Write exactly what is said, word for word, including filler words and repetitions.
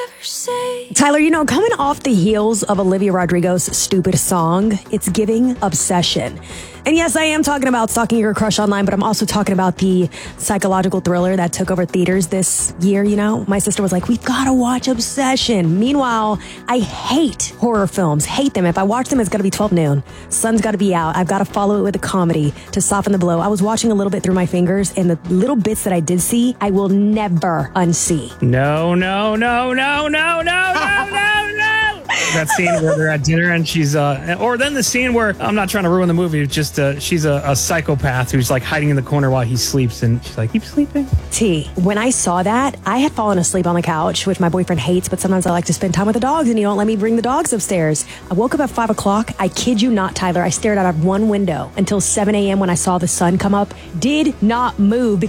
Tyler, you know, coming off the heels of Olivia Rodrigo's Stupid song, it's giving Obsession. And yes, I am talking about stalking your crush online, but I'm also talking about the psychological thriller that took over theaters this year, you know? My sister was like, we've got to watch Obsession. Meanwhile, I hate horror films, hate them. If I watch them, it's got to be twelve noon. Sun's got to be out. I've got to follow it with a comedy to soften the blow. I was watching a little bit through my fingers, and the little bits that I did see, I will never unsee. No, no, no, no, no, no, no, no, no. That scene where they're at dinner and she's, uh, or then the scene where, I'm not trying to ruin the movie, it's just, uh, she's a, a psychopath who's like hiding in the corner while he sleeps and she's like, keep sleeping. T, when I saw that, I had fallen asleep on the couch, which my boyfriend hates, but sometimes I like to spend time with the dogs and he don't let me bring the dogs upstairs. I woke up at five o'clock. I kid you not, Tyler. I stared out of one window until seven a.m. when I saw the sun come up. Did not move because